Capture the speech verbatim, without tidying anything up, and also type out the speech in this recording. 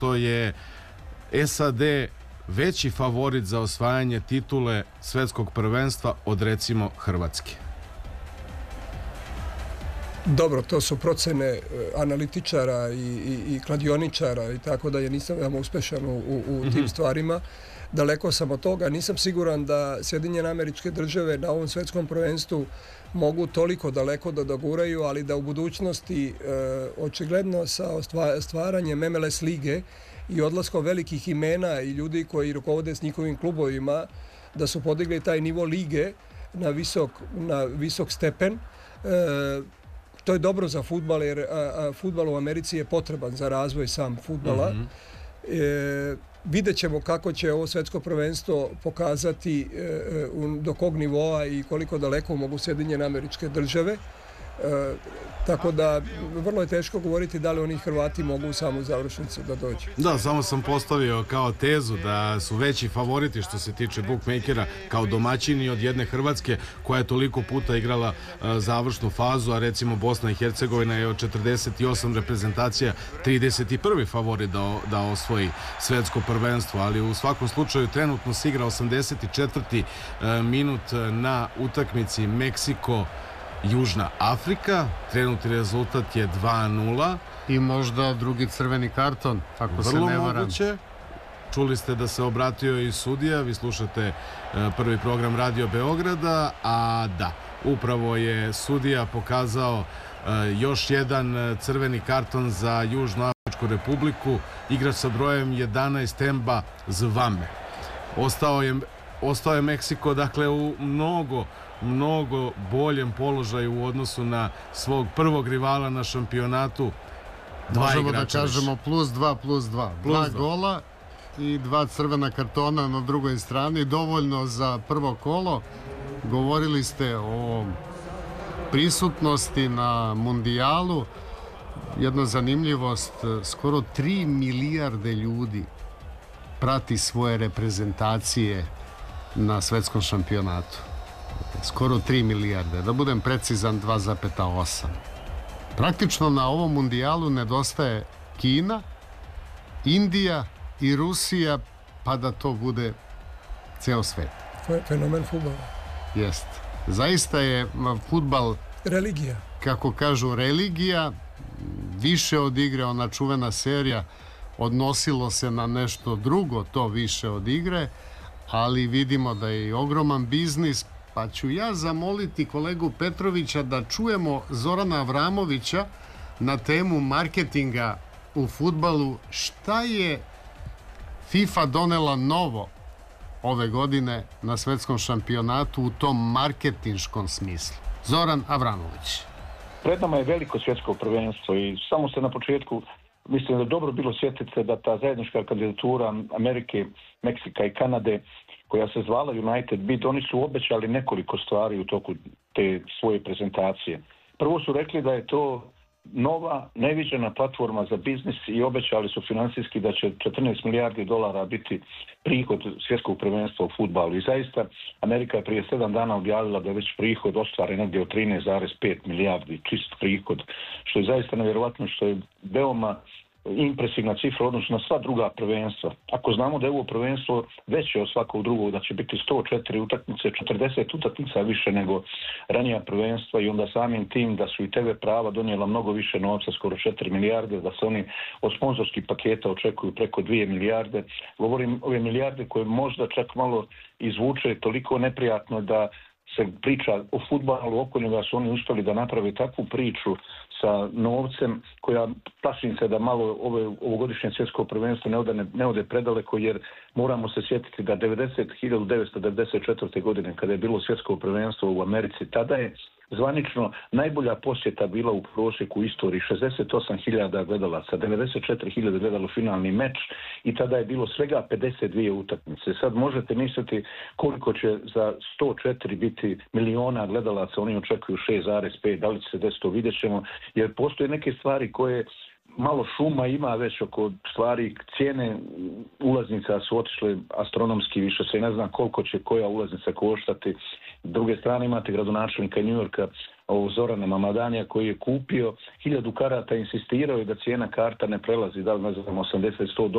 što je S A D veći favorit za osvajanje titule svetskog prvenstva od recimo Hrvatske? Dobro, to su procene analitičara i, i, i kladioničara i tako da je nisam veoma uspešan u, u, u tim stvarima. Daleko sam od toga. Nisam siguran da Sjedinjene Američke Države na ovom svetskom prvenstvu mogu toliko daleko da doguraju, ali da u budućnosti e, očigledno sa stvaranjem M L S lige i odlaskom velikih imena i ljudi koji rukovode s njihovim klubovima, da su podigli taj nivo lige na visok, na visok stepen. E, to je dobro za fudbal, jer a, a, fudbal u Americi je potreban za razvoj sam fudbala. Mm-hmm. E, vidjet ćemo kako će ovo svetsko prvenstvo pokazati e, do kog nivoa i koliko daleko mogu Sjedinjene Američke Države. E, tako da vrlo je teško govoriti da li oni Hrvati mogu u samu završnicu da dođu. Da, samo sam postavio kao tezu da su veći favoriti što se tiče bookmakera kao domaćini od jedne Hrvatske koja je toliko puta igrala uh, završnu fazu, a recimo Bosna i Hercegovina je od četrdeset osam reprezentacija trideset prvi favorit da, da osvoji svetsko prvenstvo, ali u svakom slučaju trenutno se igra osamdeset četvrti Uh, minut na utakmici Meksiko Južna Afrika, trenutni rezultat je dva nula. I možda drugi crveni karton, ako Vrlo se ne varam. Moguće. Čuli ste da se obratio i sudija, vi slušate prvi program Radio Beograda, a da, upravo je sudija pokazao još jedan crveni karton za Južnoafričku Republiku, igrač sa brojem jedanaest Emba Zvame. Ostao je, ostao je Meksiko, dakle, u mnogo mnogo boljem položaju u odnosu na svog prvog rivala na šampionatu. Dva Možemo da kažemo plus dva, plus dva. Plus dva, dva gola i dva crvena kartona na drugoj strani, dovoljno za prvo kolo. Govorili ste o prisutnosti na mundijalu. Jedna zanimljivost, skoro tri milijarde ljudi prati svoje reprezentacije na svetskom šampionatu. Skoro tri milijarde, da budem precizan dva zarez osam. Praktično na ovom mundijalu nedostaje Kina, Indija i Rusija, pa da to bude ceo svet. Fenomen fudbala. Jest. Zaista je fudbal religija. Kako kažu, religija, više od igre, ona čuvena serija, odnosilo se na nešto drugo, to više od igre, ali vidimo da je i ogroman biznis. Pa ću ja zamoliti kolegu Petrovića da čujemo Zorana Avramovića na temu marketinga u fudbalu. Šta je FIFA donela novo ove godine na svetskom šampionatu u tom marketinškom smislu? Zoran Avramović. Pred nama je veliko svjetsko prvenstvo i samo se na početku mislim da je dobro bilo sjetiti se da ta zajednička kandidatura Amerike, Meksika i Kanade koja se zvala United Bid, oni su obećali nekoliko stvari u toku te svoje prezentacije. Prvo su rekli da je to nova, neviđena platforma za biznis i obećali su financijski da će četrnaest milijardi dolara biti prihod svjetskog prvenstva u fudbalu. I zaista Amerika je prije sedam dana objavila da je već prihod ostvaren negdje od trinaest zarez pet milijardi, čist prihod, što je zaista nevjerovatno, što je veoma impresivna cifra odnosno na sva druga prvenstva. Ako znamo da je ovo prvenstvo veće od svakog drugog, da će biti sto četiri utakmice, četrdeset utakmica više nego ranija prvenstva i onda samim tim da su i T V prava donijela mnogo više novca, skoro četiri milijarde, da se oni od sponzorskih paketa očekuju preko dvije milijarde. Govorim ove milijarde koje možda čak malo izvuče toliko neprijatno da se priča o fudbalu oko njega, su oni uspjeli da naprave takvu priču sa novcem koja plašim se da malo ove, ovogodišnje svjetsko prvenstvo ne ode, ne, ne ode predaleko, jer moramo se sjetiti da hiljadu devetsto devedeset četvrte. godine kada je bilo svjetsko prvenstvo u Americi, tada je zvanično najbolja posjeta bila u prosjeku u istoriji, šezdeset osam hiljada gledalaca, devedeset četiri hiljade gledalo finalni meč i tada je bilo svega pedeset dvije utakmice. Sad možete misliti koliko će za sto četiri biti miliona gledalaca, oni očekuju šest zarez pet, da li će se desiti, vidjet ćemo, jer postoje neke stvari koje malo šuma ima već oko stvari, cijene ulaznica su otišle astronomski, više se ne zna koliko će koja ulaznica koštati. S druge strane imate gradonačelnika New Yorka, Zorana Mamadanija, koji je kupio hiljadu karata, insistirao je da cijena karta ne prelazi, da li ne znam, osamdeset do sto